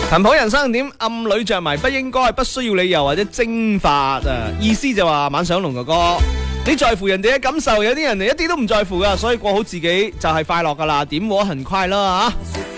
頻譜人生點暗裏着迷，不應該，不需要理由或者蒸發意思就話晚上龍哥哥，你在乎人哋嘅感受，有啲人一啲都唔在乎噶，所以過好自己就係快樂噶啦，點我很快樂啊！